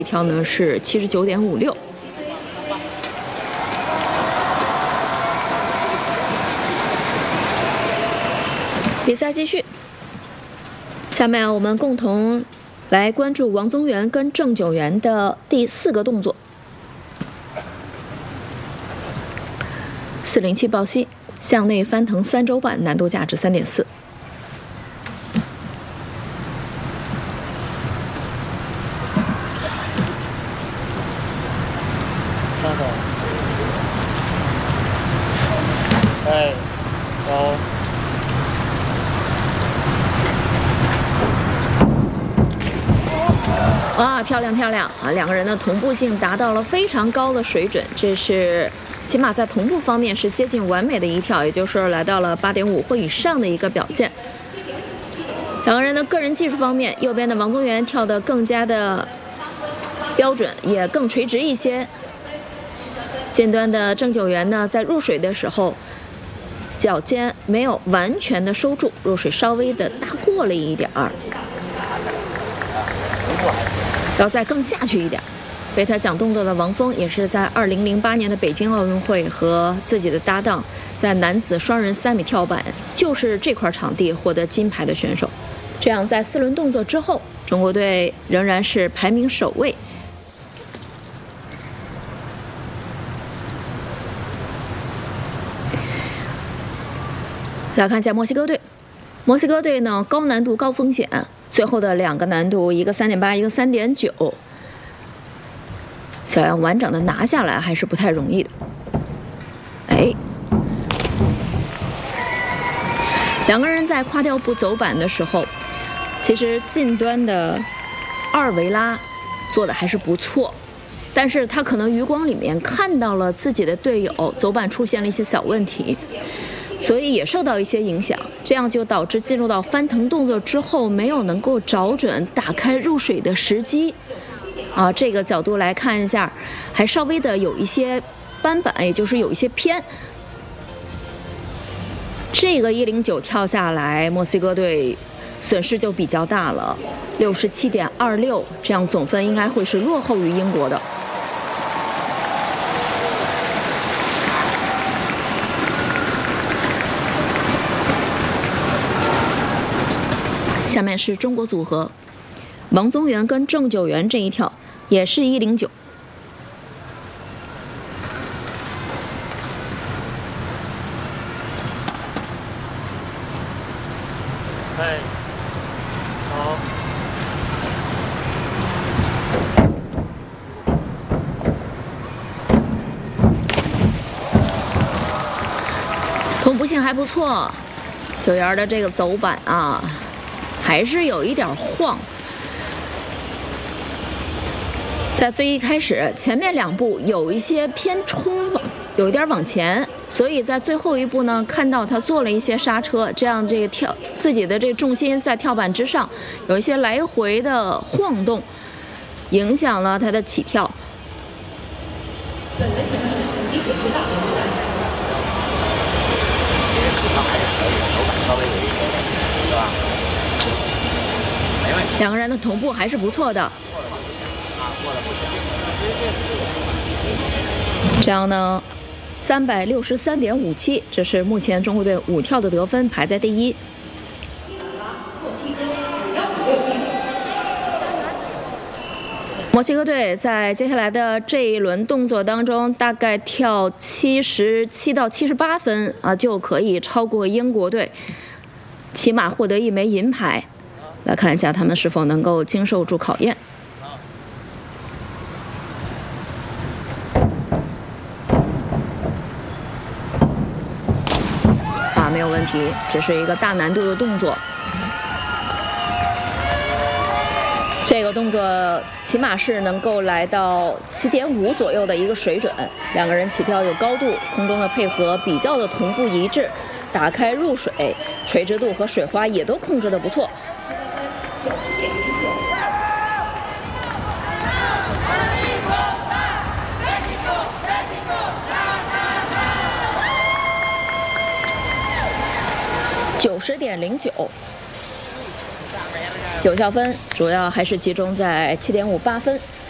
一跳呢是79.56。比赛继续，下面我们共同来关注王宗源跟郑九元的第4个动作。407抱膝，向内翻腾3周半，难度价值3.4。 哎，高。 哇，漂亮漂亮啊！两个人的同步性达到了非常高的水准，这是起码在同步方面是接近完美的一跳，也就是来到了8.5或以上的一个表现。两个人的个人技术方面，右边的王宗源跳得更加的标准，也更垂直一些。尖端的郑九元呢，在入水的时候，脚尖没有完全的收住，入水稍微的大过了一点儿。要再更下去一点。为他讲动作的王峰也是在2008年的北京奥运会和自己的搭档在男子双人3米跳板就是这块场地获得金牌的选手。这样在4轮动作之后，中国队仍然是排名首位。来看一下墨西哥队，墨西哥队呢高难度高风险。最后的2个难度，一个3.8，一个3.9，想要完整的拿下来还是不太容易的。哎，两个人在跨跳步走板的时候，其实近端的2维拉做的还是不错，但是他可能余光里面看到了自己的队友走板出现了一些小问题。所以也受到一些影响，这样就导致进入到翻腾动作之后没有能够找准打开入水的时机。这个角度来看一下，还稍微的有一些斑板，也就是有一些偏。这个109跳下来，墨西哥队损失就比较大了，67.26，这样总分应该会是落后于英国的。下面是中国组合，王宗源跟郑九元这一跳也是109。 哎，好。 同步性还不错，九元的这个走板啊。还是有一点晃，在最一开始前面2步有一些偏冲往，有一点往前，所以在最后一步呢，看到他做了一些刹车，这样这个跳自己的这重心在跳板之上有一些来回的晃动，影响了他的起跳。两个人的同步还是不错的。这样呢，363.57，这是目前中国队5跳的得分，排在第1。墨西哥队在接下来的这一轮动作当中，大概跳77到78分就可以超过英国队，起码获得1枚银牌。来看一下他们是否能够经受住考验。没有问题，这是一个大难度的动作。这个动作起码是能够来到7.5左右的一个水准，两个人起跳有高度，空中的配合比较的同步一致，打开入水，垂直度和水花也都控制得不错。90.09，有效分主要还是集中在7.58分。